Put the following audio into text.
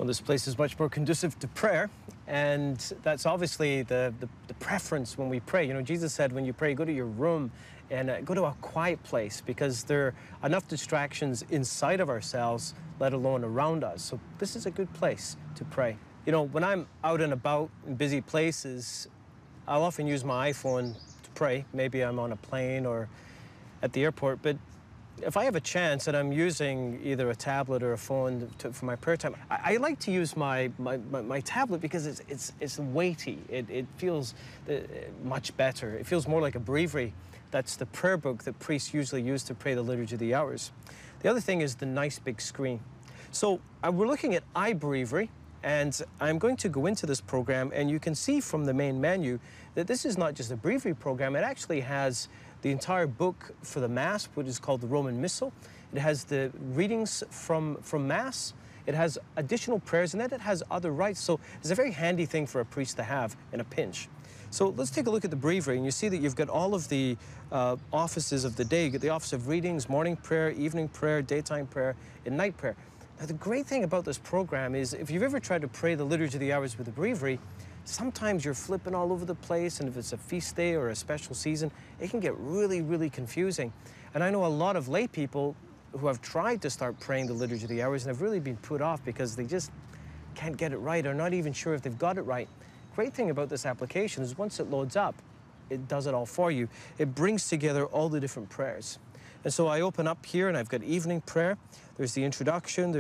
Well, this place is much more conducive to prayer, and that's obviously the preference when we pray. You know, Jesus said when you pray, go to your room and go to a quiet place, because there are enough distractions inside of ourselves, let alone around us. So this is a good place to pray. You know, when I'm out and about in busy places, I'll often use my iPhone to pray. Maybe I'm on a plane or at the airport, but if I have a chance and I'm using either a tablet or a phone for my prayer time, I like to use my tablet because it's weighty. It feels much better. It feels more like a breviary. That's the prayer book that priests usually use to pray the Liturgy of the Hours. The other thing is the nice big screen. So we're looking at iBreviary, and I'm going to go into this program, and you can see from the main menu that this is not just a breviary program. It actually has the entire book for the Mass, which is called the Roman Missal. It has the readings from Mass. It has additional prayers, and then it has other rites. So it's a very handy thing for a priest to have in a pinch. So let's take a look at the breviary, and you see that you've got all of the offices of the day. You get the office of readings, morning prayer, evening prayer, daytime prayer, and night prayer. Now, the great thing about this program is if you've ever tried to pray the Liturgy of the Hours with the breviary, sometimes you're flipping all over the place, and if it's a feast day or a special season, it can get really, really confusing. And I know a lot of lay people who have tried to start praying the Liturgy of the Hours and have really been put off because they just can't get it right, or not even sure if they've got it right. Great thing about this application is once it loads up, it does it all for you. It brings together all the different prayers. And so I open up here and I've got evening prayer. There's the introduction.